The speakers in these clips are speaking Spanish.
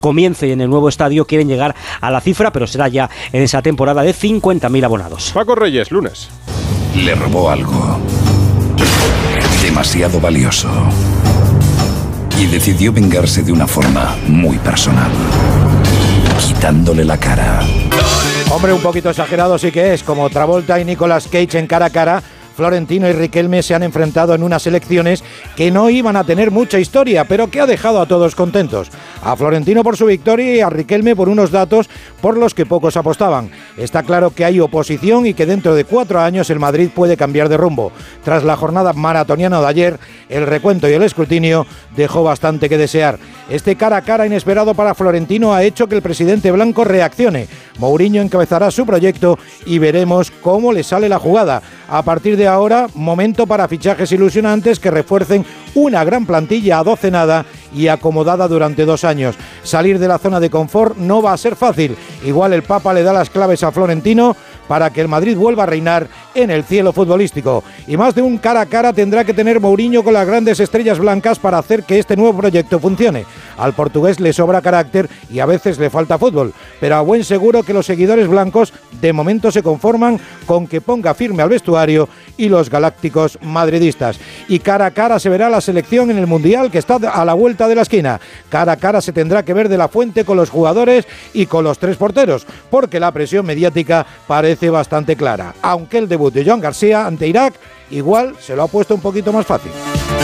comience en el nuevo estadio, quieren llegar a la cifra, pero será ya en esa temporada, de 50.000 abonados. Paco Reyes, lunes. Le robó algo demasiado valioso y decidió vengarse de una forma muy personal, quitándole la cara. Hombre, un poquito exagerado sí que es, como Travolta y Nicolas Cage en Cara a Cara. Florentino y Riquelme se han enfrentado en unas elecciones que no iban a tener mucha historia, pero que ha dejado a todos contentos. A Florentino por su victoria y a Riquelme por unos datos por los que pocos apostaban. Está claro que hay oposición y que dentro de 4 años el Madrid puede cambiar de rumbo. Tras la jornada maratoniana de ayer, el recuento y el escrutinio dejó bastante que desear. Este cara a cara inesperado para Florentino ha hecho que el presidente blanco reaccione. Mourinho encabezará su proyecto y veremos cómo le sale la jugada. A partir de ahora, momento para fichajes ilusionantes que refuercen una gran plantilla adocenada y acomodada durante 2 años. Salir de la zona de confort no va a ser fácil. Igual el Papa le da las claves a Florentino para que el Madrid vuelva a reinar en el cielo futbolístico. Y más de un cara a cara tendrá que tener Mourinho con las grandes estrellas blancas para hacer que este nuevo proyecto funcione. Al portugués le sobra carácter y a veces le falta fútbol, pero a buen seguro que los seguidores blancos de momento se conforman con que ponga firme al vestuario y los galácticos madridistas. Y cara a cara se verá la selección en el Mundial, que está a la vuelta de la esquina. Cara a cara se tendrá que ver de la Fuente con los jugadores y con los 3 porteros, porque la presión mediática parece bastante clara, aunque el debut de Joan García ante Irak igual se lo ha puesto un poquito más fácil.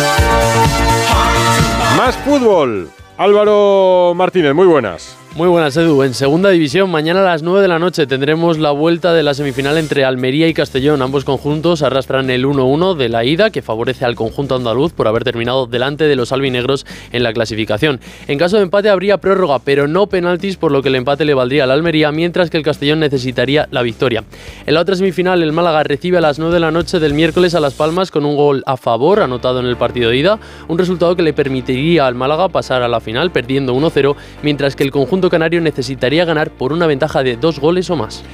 Más fútbol. Álvaro Martínez, muy buenas. Muy buenas, Edu. En segunda división, mañana a las 9 de la noche tendremos la vuelta de la semifinal entre Almería y Castellón. Ambos conjuntos arrastran el 1-1 de la ida, que favorece al conjunto andaluz por haber terminado delante de los albinegros en la clasificación. En caso de empate habría prórroga, pero no penaltis, por lo que el empate le valdría al Almería, mientras que el Castellón necesitaría la victoria. En la otra semifinal, el Málaga recibe a las 9 de la noche del miércoles a Las Palmas con un gol a favor anotado en el partido de ida, un resultado que le permitiría al Málaga pasar a la final perdiendo 1-0, mientras que el conjunto canario necesitaría ganar por una ventaja de 2 goles o más.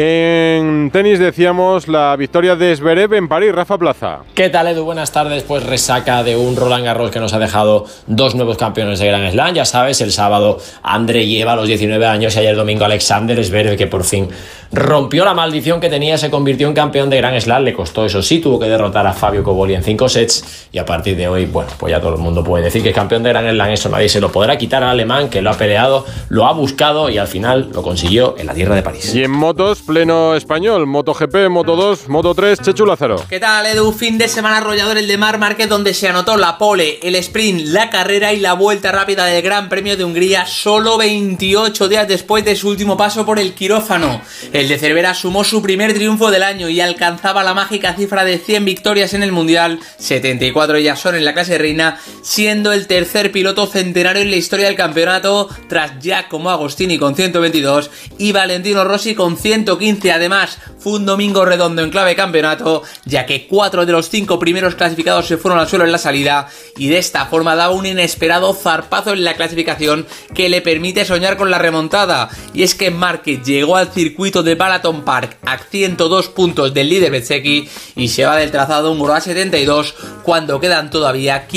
En tenis decíamos la victoria de Zverev en París. Rafa Plaza. ¿Qué tal, Edu? Buenas tardes. Pues resaca de un Roland Garros que nos ha dejado 2 nuevos campeones de Grand Slam. Ya sabes, el sábado Andrei lleva a los 19 años y ayer domingo Alexander Zverev, que por fin rompió la maldición que tenía, se convirtió en campeón de Grand Slam. Le costó, eso sí, tuvo que derrotar a Fabio Cobolli en 5 sets y a partir de hoy, bueno, pues ya todo el mundo puede decir que es campeón de Grand Slam. Eso nadie se lo podrá quitar al alemán, que lo ha peleado, lo ha buscado y al final lo consiguió en la tierra de París. Y en motos, pleno español, MotoGP, Moto2, Moto3, Chechu Lázaro. ¿Qué tal, Edu? Fin de semana arrollador el de Marc Márquez, donde se anotó la pole, el sprint, la carrera y la vuelta rápida del Gran Premio de Hungría, solo 28 días después de su último paso por el quirófano. El de Cervera sumó su primer triunfo del año y alcanzaba la mágica cifra de 100 victorias en el Mundial, 74 ellas son en la clase reina, siendo el tercer piloto centenario en la historia del campeonato, tras Giacomo Agostini con 122 y Valentino Rossi con 115. Además, fue un domingo redondo en clave campeonato, ya que 4 de los 5 primeros clasificados se fueron al suelo en la salida y de esta forma daba un inesperado zarpazo en la clasificación que le permite soñar con la remontada. Y es que Márquez llegó al circuito de Balaton Park a 102 puntos del líder Bezzecchi y se va del trazado húngaro a 72 cuando quedan todavía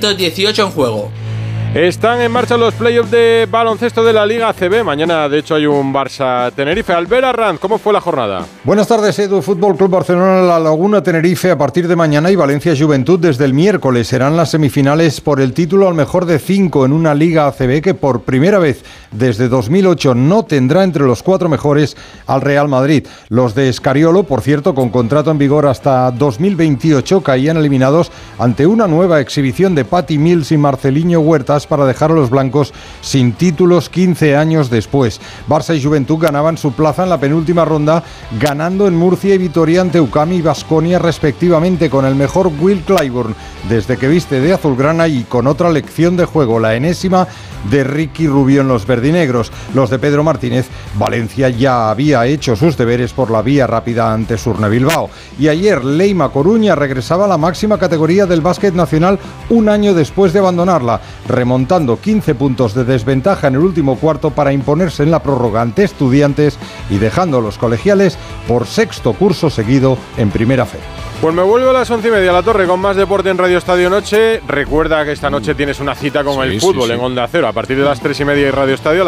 518 en juego. Están en marcha los playoffs de baloncesto de la Liga ACB. Mañana, de hecho, hay un Barça-Tenerife. Albert Arranz, ¿cómo fue la jornada? Buenas tardes, Edu. Fútbol Club Barcelona, La Laguna, Tenerife a partir de mañana y Valencia Juventud desde el miércoles. Serán las semifinales por el título al mejor de 5 en una Liga ACB que por primera vez desde 2008 no tendrá entre los 4 mejores al Real Madrid. Los de Escariolo, por cierto, con contrato en vigor hasta 2028, caían eliminados ante una nueva exhibición de Patty Mills y Marceliño Huertas para dejar a los blancos sin títulos 15 años después. Barça y Juventud ganaban su plaza en la penúltima ronda, ganando en Murcia y Vitoria ante UCAM y Baskonia respectivamente, con el mejor Will Clyburn desde que viste de azulgrana y con otra lección de juego, la enésima de Ricky Rubio en los verdinegros. Los de Pedro Martínez, Valencia ya había hecho sus deberes por la vía rápida ante Surne Bilbao. Y ayer Leima Coruña regresaba a la máxima categoría del básquet nacional un año después de abandonarla, remontando 15 puntos de desventaja en el último cuarto para imponerse en la prórroga ante Estudiantes y dejando los colegiales por sexto curso seguido en Primera Fe. Pues me vuelvo a las 11:30 a la Torre con más deporte en Radio Estadio Noche. Recuerda que esta noche tienes una cita con el fútbol en Onda Cero a partir de las 3:30 y Radio Estadio.